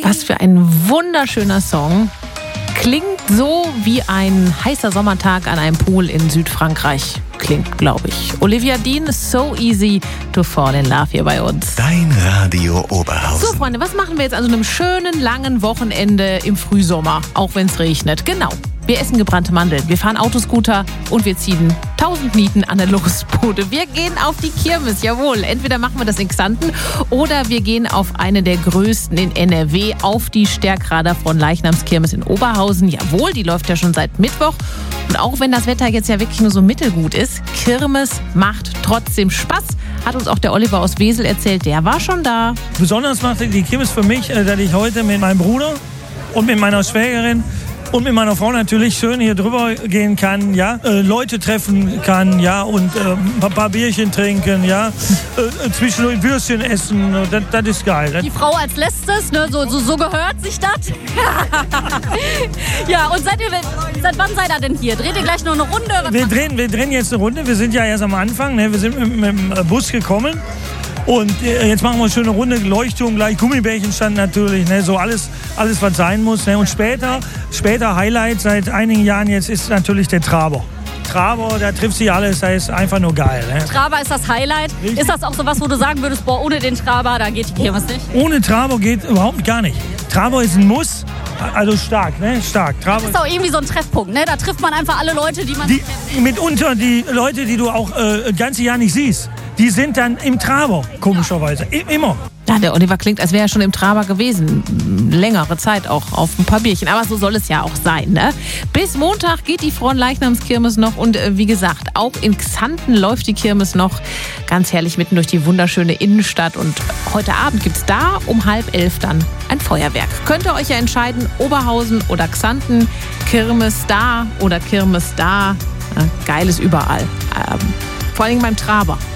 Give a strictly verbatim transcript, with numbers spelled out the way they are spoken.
Was für ein wunderschöner Song. Klingt so wie ein heißer Sommertag an einem Pool in Südfrankreich. Klingt, glaube ich. Olivia Dean, So Easy to Fall in Love hier bei uns. Dein Radio Oberhausen. So, Freunde, was machen wir jetzt an so einem schönen, langen Wochenende im Frühsommer, auch wenn es regnet? Genau. Wir essen gebrannte Mandeln, wir fahren Autoscooter und wir ziehen tausend Nieten an der Lustbude. Wir gehen auf die Kirmes, jawohl. Entweder machen wir das in Xanten oder wir gehen auf eine der größten in N R W, auf die Stärkrader von Leichnamskirmes in Oberhausen. Jawohl, die läuft ja schon seit Mittwoch. Und auch wenn das Wetter jetzt ja wirklich nur so mittelgut ist, Kirmes macht trotzdem Spaß. Hat uns auch der Oliver aus Wesel erzählt, der war schon da. Besonders macht die Kirmes für mich, dass ich heute mit meinem Bruder und mit meiner Schwägerin und mit meiner Frau natürlich schön hier drüber gehen kann, ja, äh, Leute treffen kann, ja, und äh, ein paar Bierchen trinken, ja, äh, zwischendurch Würstchen essen, das, das ist geil. Das Die Frau als letztes, ne, so, so, so gehört sich das. Ja, und seid ihr, seit wann seid ihr denn hier? Dreht ihr gleich noch eine Runde? Was wir, drehen, wir drehen jetzt eine Runde, wir sind ja erst am Anfang, ne, wir sind mit, mit dem Bus gekommen. Und jetzt machen wir eine schöne Runde, Leuchtung, gleich Gummibärchen stand natürlich, ne, so alles, alles was sein muss. Ne. Und später, später Highlight seit einigen Jahren jetzt ist natürlich der Traber. Traber, da trifft sich alles, da ist einfach nur geil. Ne. Traber ist das Highlight. Richtig. Ist das auch so was, wo du sagen würdest, boah, ohne den Traber, da geht die Kirmes nicht? Ohne Traber geht überhaupt gar nicht. Traber ist ein Muss, also stark, ne, stark. Traber das ist auch irgendwie so ein Treffpunkt, ne? Da trifft man einfach alle Leute, die man die, kennt. Mitunter die Leute, die du auch äh, das ganze Jahr nicht siehst. Die sind dann im Traber, komischerweise. I- immer. Ja, der Oliver klingt, als wäre er schon im Traber gewesen. Längere Zeit auch auf ein paar Bierchen. Aber so soll es ja auch sein, ne? Bis Montag geht die Fronleichnamskirmes noch. Und äh, wie gesagt, auch in Xanten läuft die Kirmes noch ganz herrlich mitten durch die wunderschöne Innenstadt. Und heute Abend gibt's da um halb elf dann ein Feuerwerk. Könnt ihr euch ja entscheiden, Oberhausen oder Xanten, Kirmes da oder Kirmes da. Ja, geil ist überall. Ähm, vor allem beim Traber.